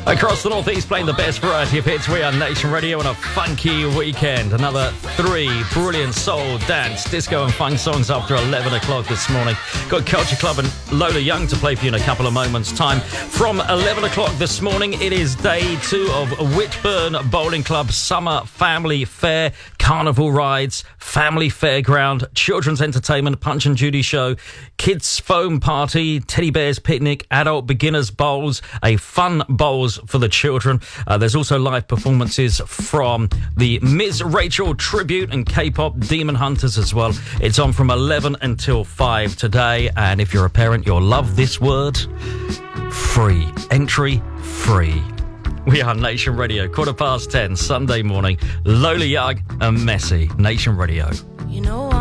Across the northeast, playing the best variety of hits. We are Nation Radio on a funky weekend. Another 3 brilliant soul, dance, disco and funk songs after 11 o'clock this morning. Got Culture Club and Lola Young to play for you in a couple of moments' time. From 11 o'clock this morning, it is day 2 of Whitburn Bowling Club Summer Family Fair. Carnival rides, family fairground, children's entertainment, Punch and Judy show, kids foam party, teddy bears picnic, adult beginners bowls, a fun bowls for the children. There's also live performances from the Ms. Rachel Tribute and K-pop Demon Hunters as well. It's on from 11 until 5 today. And if you're a parent, you'll love this word. Free. Entry free. We are Nation Radio, 10:15 Sunday morning. Lola Young and Messi. Nation Radio. You know